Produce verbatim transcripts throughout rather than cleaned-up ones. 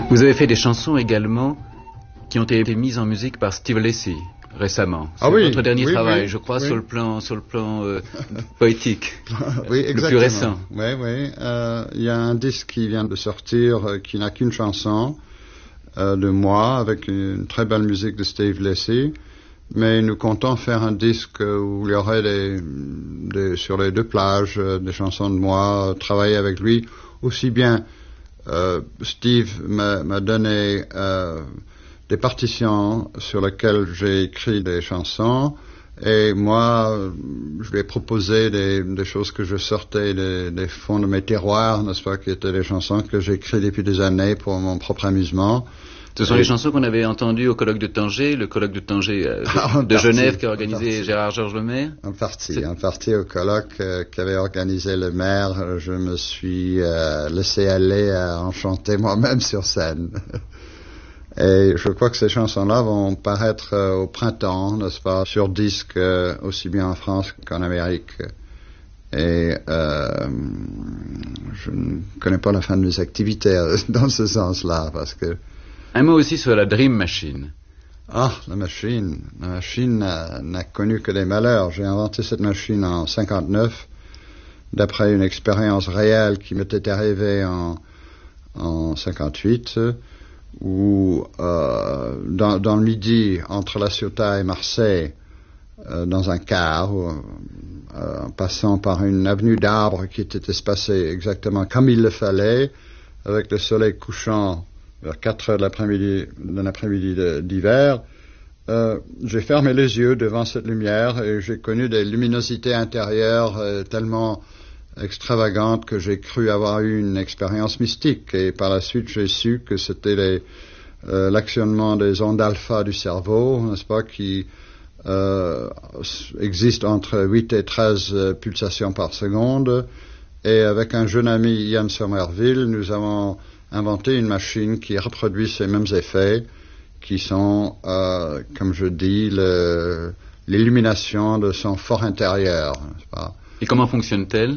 Vous avez fait des chansons également qui ont été mises en musique par Steve Lacy récemment. C'est ah oui, votre dernier oui, travail, oui, je crois, oui. sur le plan, sur le plan euh, poétique. Oui, exactement. Le plus récent. Oui, oui. Euh, il y a un disque qui vient de sortir euh, qui n'a qu'une chanson euh, de moi avec une très belle musique de Steve Lacy. Mais nous comptons faire un disque où il y aurait des, des, sur les deux plages euh, des chansons de moi, euh, travailler avec lui. Aussi bien, euh, Steve m'a, m'a donné euh, des partitions sur lesquelles j'ai écrit des chansons, et moi, je lui ai proposé des, des choses que je sortais des, des fonds de mes tiroirs, n'est-ce pas, qui étaient des chansons que j'ai écrites depuis des années pour mon propre amusement. Ce sont et... les chansons qu'on avait entendues au colloque de Tanger, le colloque de Tanger euh, de, ah, de Genève qu'a organisé Gérard-Georges Lemaire. En partie, en partie au colloque euh, qu'avait organisé le maire, je me suis euh, laissé aller à en chanter moi-même sur scène. Et je crois que ces chansons-là vont paraître euh, au printemps, n'est-ce pas, sur disque, euh, aussi bien en France qu'en Amérique. Et euh, je ne connais pas la fin de mes activités euh, dans ce sens-là, parce que... Un mot aussi sur la Dream Machine. Ah, la machine. La machine n'a, n'a connu que des malheurs. J'ai inventé cette machine en cinquante-neuf, d'après une expérience réelle qui m'était arrivée en, en cinquante-huit, où euh, dans, dans le midi, entre La Ciotat et Marseille, euh, dans un car, euh, en passant par une avenue d'arbres qui était espacée exactement comme il le fallait, avec le soleil couchant vers quatre heures de l'après-midi, de l'après-midi de, d'hiver, euh, j'ai fermé les yeux devant cette lumière et j'ai connu des luminosités intérieures euh, tellement extravagantes que j'ai cru avoir eu une expérience mystique. Et par la suite, j'ai su que c'était les, euh, l'actionnement des ondes alpha du cerveau, n'est-ce pas, qui euh, existent entre huit et treize euh, pulsations par seconde. Et avec un jeune ami, Ian Somerville, nous avons inventé une machine qui reproduit ces mêmes effets, qui sont, euh, comme je dis, le, l'illumination de son fort intérieur, n'est-ce pas? Et comment fonctionne-t-elle?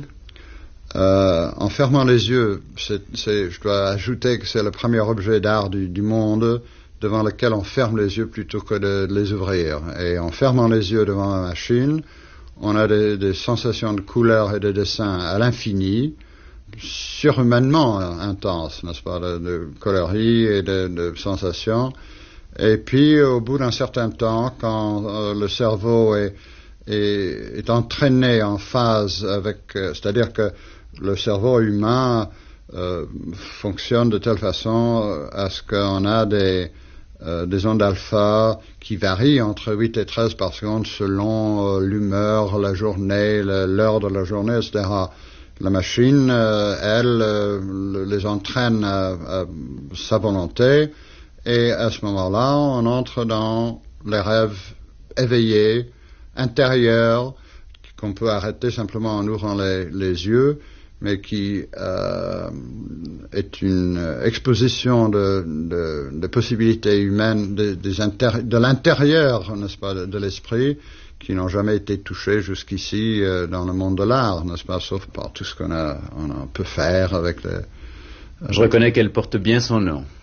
Euh, en fermant les yeux, c'est, c'est, je dois ajouter que c'est le premier objet d'art du, du monde devant lequel on ferme les yeux plutôt que de, de les ouvrir. Et en fermant les yeux devant la machine, on a des, des sensations de couleurs et de dessin à l'infini, surhumainement intenses, n'est-ce pas, de, de coloris et de, de sensations. Et puis, au bout d'un certain temps, quand euh, le cerveau est, est, est entraîné en phase avec, euh, c'est-à-dire que le cerveau humain euh, fonctionne de telle façon euh, à ce qu'on a des, euh, des ondes alpha qui varient entre huit et treize par seconde selon euh, l'humeur, la journée, le, l'heure de la journée, et cetera. La machine, euh, elle, euh, les entraîne à, à sa volonté, et à ce moment-là, on entre dans les rêves éveillés, intérieurs, qu'on peut arrêter simplement en ouvrant les, les yeux, mais qui euh, est une exposition de, de, de possibilités humaines, de, des intérie- de l'intérieur, n'est-ce pas, de, de l'esprit, qui n'ont jamais été touchés jusqu'ici euh, dans le monde de l'art, n'est-ce pas, sauf par tout ce qu'on a, on a peut faire avec le... Je reconnais qu'elle porte bien son nom.